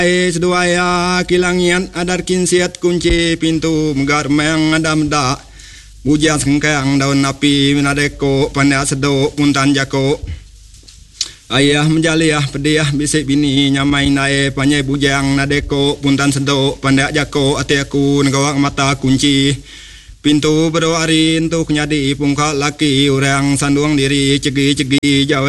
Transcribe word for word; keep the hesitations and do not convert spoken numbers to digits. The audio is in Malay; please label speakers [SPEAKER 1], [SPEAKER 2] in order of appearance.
[SPEAKER 1] seduaya kilangian adar kinsiat kunci pintu megar meng adam da bujan sengkang daun napi minadeko pandai sedo puntan jako ayah menjaliah pediah bisik bini nyamai nae panyai bujang nadeko puntan sedo pandai jako ati aku negawak mata kunci pintu berwari untuk nyadi pungkak laki orang sanduang diri cegi-cegi jawa